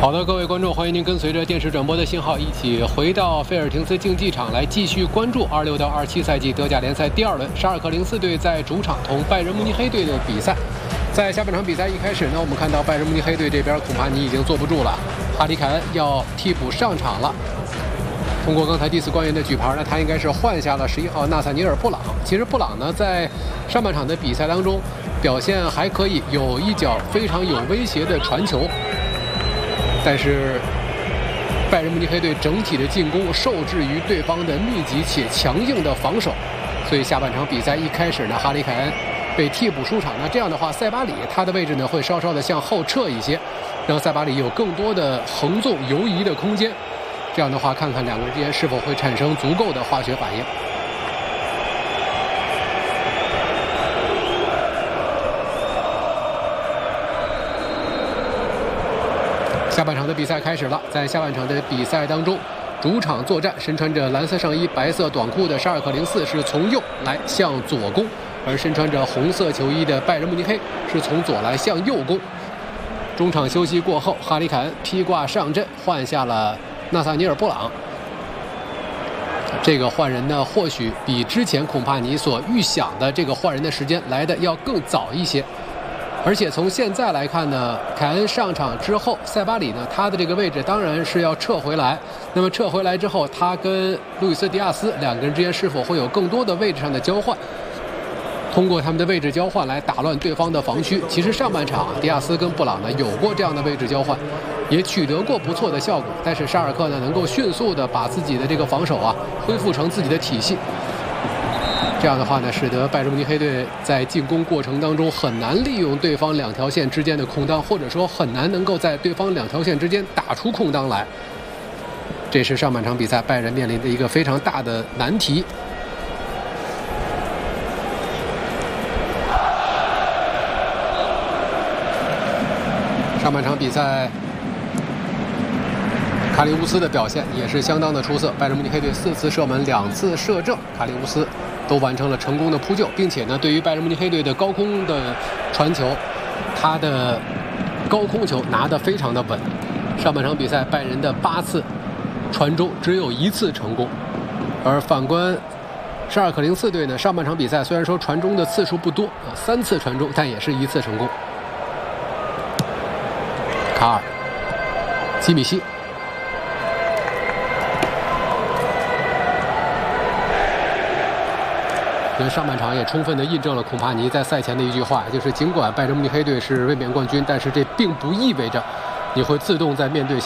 好的，各位观众，欢迎您跟随着电视转播的信号，一起回到菲尔廷斯竞技场来继续关注26到27赛季德甲联赛第2轮，沙尔克04队在主场同拜仁慕尼黑队的比赛。在下半场比赛一开始呢，我们看到拜仁慕尼黑队这边恐怕你已经坐不住了，哈里凯恩要替补上场了。通过刚才第4官员的举牌呢，他应该是换下了11号纳萨尼尔·布朗。其实布朗呢，在上半场的比赛当中表现还可以，有一脚非常有威胁的传球。但是，拜仁慕尼黑队整体的进攻受制于对方的密集且强硬的防守，所以下半场比赛一开始呢，哈里凯恩被替补出场。那这样的话，塞巴里他的位置呢会稍稍的向后撤一些，让塞巴里有更多的横纵游移的空间。这样的话，看看两个人之间是否会产生足够的化学反应。下半场的比赛开始了，在下半场的比赛当中，主场作战，身穿着蓝色上衣、白色短裤的沙尔克04是从右来向左攻，而身穿着红色球衣的拜仁慕尼黑是从左来向右攻。中场休息过后，哈里凯恩披挂上阵，换下了纳萨尼尔·布朗。这个换人呢，或许比之前孔帕尼所预想的这个换人的时间来的要更早一些。而且从现在来看呢，凯恩上场之后，塞巴里呢，他的这个位置当然是要撤回来。那么撤回来之后，他跟路易斯·迪亚斯两个人之间是否会有更多的位置上的交换？通过他们的位置交换来打乱对方的防区。其实上半场迪亚斯跟布朗呢有过这样的位置交换，也取得过不错的效果。但是沙尔克呢能够迅速的把自己的这个防守恢复成自己的体系。这样的话呢，使得拜仁慕尼黑队在进攻过程当中很难利用对方两条线之间的空当，或者说很难能够在对方两条线之间打出空当来。这是上半场比赛拜仁面临的一个非常大的难题。上半场比赛，卡里乌斯的表现也是相当的出色。拜仁慕尼黑队4次射门，2次射正，卡里乌斯都完成了成功的扑救，并且呢，对于拜仁慕尼黑队的高空的传球，他的高空球拿得非常的稳。上半场比赛，拜仁的8次传中只有1次成功，而反观沙尔克04队呢，上半场比赛虽然说传中的次数不多，3次传中，但也是1次成功。卡尔、基米希。上半场也充分地印证了孔帕尼在赛前的一句话，就是尽管拜仁慕尼黑队是卫冕冠军，但是这并不意味着你会自动在面对